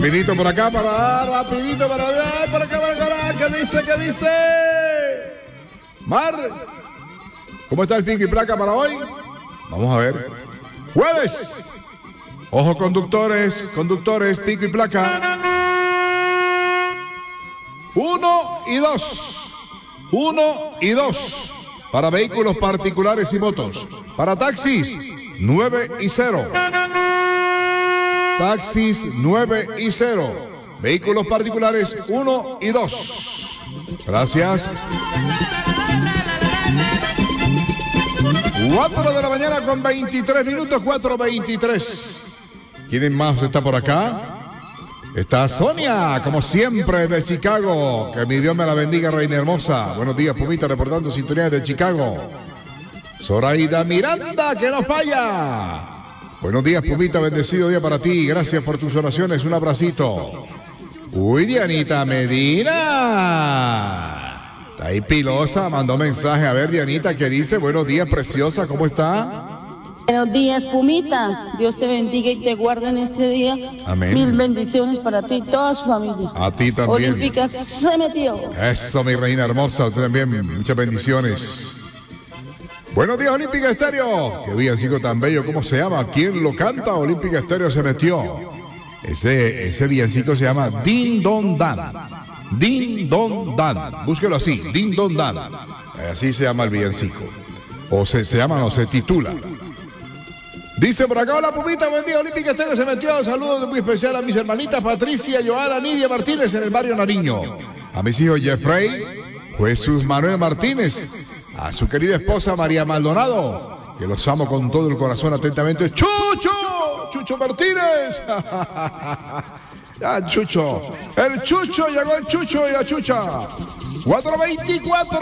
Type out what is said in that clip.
Rapidito por acá, rapidito para allá, por acá, ¿qué dice? Mar, ¿cómo está el pico y placa para hoy? Vamos a ver. Jueves. Ojo conductores, pico y placa. 1 y 2. Para vehículos particulares y motos. Para taxis, 9 y 0. Taxis 9 y 0. Vehículos particulares 1 y 2. Gracias. 4 de la mañana con 23 minutos, 4:23. ¿Quién más está por acá? Está Sonia, como siempre, de Chicago. Que mi Dios me la bendiga, reina hermosa. Buenos días, Pumita, reportando sintonía de Chicago. Zoraida Miranda, que no falla. Buenos días, Pumita, bendecido día para ti. Gracias por tus oraciones, un abracito. Uy, Dianita Medina. Está ahí pilosa, mandó mensaje. A ver, Dianita, ¿qué dice? Buenos días, preciosa, ¿cómo está? Buenos días, Pumita. Dios te bendiga y te guarde en este día. Amén. Mil bendiciones para ti y toda su familia. A ti también. Olímpica se metió. Eso, mi reina hermosa, usted también. Muchas bendiciones. Buenos días, Olímpica Estéreo. Qué villancico tan bello, ¿cómo se llama? ¿Quién lo canta? Olímpica Estéreo se metió. Ese villancico se llama Din Don Dan. Din Don Dan. Búsquelo así, Din Don Dan. Así se llama el villancico. O se titula. Dice por acá, hola Pumita, buen día, Olímpica Estéreo se metió. Saludos muy especial a mis hermanitas Patricia, Joana, Nidia Martínez en el barrio Nariño. A mis hijos Jeffrey, Jesús Manuel Martínez, a su querida esposa María Maldonado, que los amo con todo el corazón atentamente. ¡Chucho Martínez! Ya, Chucho. El Chucho, llegó el Chucho y la Chucha. 4:24.